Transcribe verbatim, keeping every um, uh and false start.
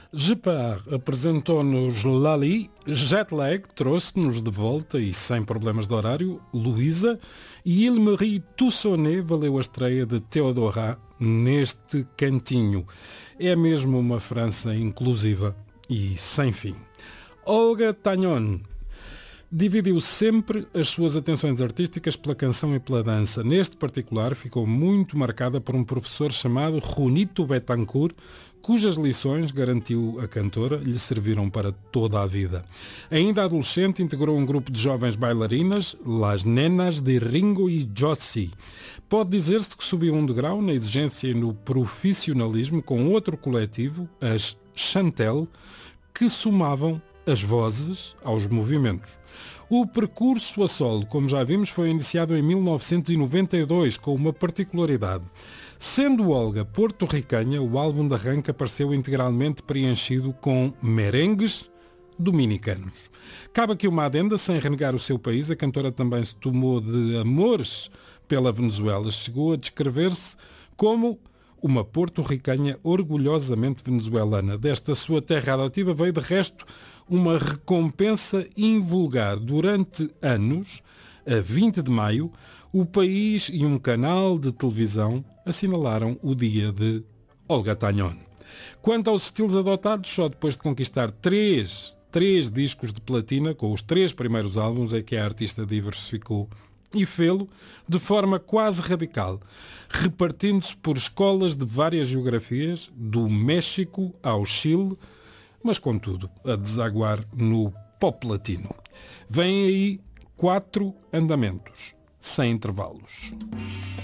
Gepard apresentou-nos Lali, Jetlag trouxe-nos de volta e sem problemas de horário, Luísa, e Il-Marie Toussonet valeu a estreia de Theodora neste cantinho. É mesmo uma França inclusiva e sem fim. Olga Tagnon dividiu sempre as suas atenções artísticas pela canção e pela dança. Neste particular, ficou muito marcada por um professor chamado Juanito Betancourt, cujas lições, garantiu a cantora, lhe serviram para toda a vida. Ainda adolescente, integrou um grupo de jovens bailarinas, Las Nenas de Ringo e Josie. Pode dizer-se que subiu um degrau na exigência e no profissionalismo com outro coletivo, as Chantel, que somavam as vozes aos movimentos. O percurso a solo, como já vimos, foi iniciado em mil novecentos e noventa e dois, com uma particularidade. Sendo Olga porto-ricanha, o álbum de arranque apareceu integralmente preenchido com merengues dominicanos. Cabe aqui uma adenda, sem renegar o seu país, a cantora também se tomou de amores pela Venezuela. Chegou a descrever-se como uma porto-ricanha orgulhosamente venezuelana. Desta sua terra adotiva veio, de resto, uma recompensa invulgar. Durante anos, a vinte de maio, o país e um canal de televisão assinalaram o dia de Olga Tagnon. Quanto aos estilos adotados, só depois de conquistar três, três discos de platina, com os três primeiros álbuns, é que a artista diversificou e fê-lo de forma quase radical, repartindo-se por escolas de várias geografias, do México ao Chile, mas, contudo, a desaguar no pop latino. Vêm aí quatro andamentos, sem intervalos.